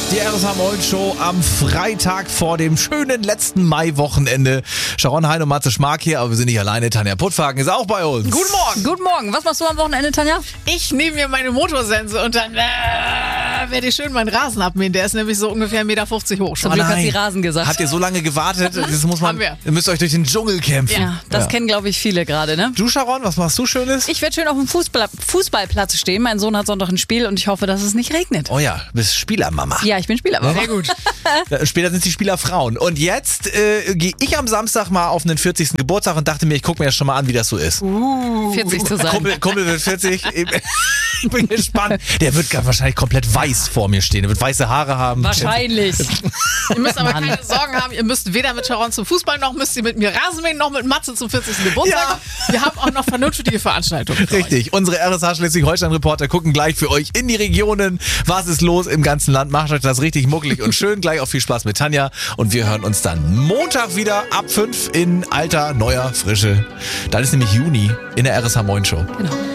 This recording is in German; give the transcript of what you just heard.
Die RSH Moin Show am Freitag vor dem schönen letzten Mai-Wochenende. Sharon Hein und Matze Schmark hier, aber wir sind nicht alleine. Tanja Puttwagen ist auch bei uns. Guten Morgen. Guten Morgen. Was machst du am Wochenende, Tanja? Ich nehme mir meine Motorsense und dann werde ich schön meinen Rasen abmähen. Der ist nämlich so ungefähr 1,50 Meter hoch. Zum Glück hat sie Rasen gesagt. Habt ihr so lange gewartet? Das muss man. Haben wir. Ihr müsst euch durch den Dschungel kämpfen. Ja, das kennen, glaube ich, viele gerade, ne? Du, Sharon, was machst du Schönes? Ich werde schön auf dem Fußballplatz stehen. Mein Sohn hat Sonntag ein Spiel und ich hoffe, dass es nicht regnet. Oh ja, du bist Spielermama. Ja, ich bin Spielermama. Sehr gut. Später sind die Spielerfrauen. Und jetzt gehe ich am Samstag mal auf einen 40. Geburtstag und dachte mir, ich gucke mir das schon mal an, wie das so ist. 40 zu sein. Kumpel wird 40. Ich bin gespannt. Der wird wahrscheinlich komplett weiß vor mir stehen. Der wird weiße Haare haben. Wahrscheinlich. Ihr müsst aber Mann. keine Sorgen haben. Ihr müsst weder mit Sharon zum Fußball, noch müsst ihr mit mir Rasen mähen, noch mit Matze zum 40. Geburtstag. Wir haben auch noch vernünftige Veranstaltungen für euch. Richtig. Unsere RSH Schleswig-Holstein-Reporter gucken gleich für euch in die Regionen. Was ist los im ganzen Land? Macht euch das richtig muckelig und schön. Gleich auch viel Spaß mit Tanja. Und wir hören uns dann Montag wieder ab 5 in alter, neuer Frische. Dann ist nämlich Juni in der RSH Moin Show. Genau.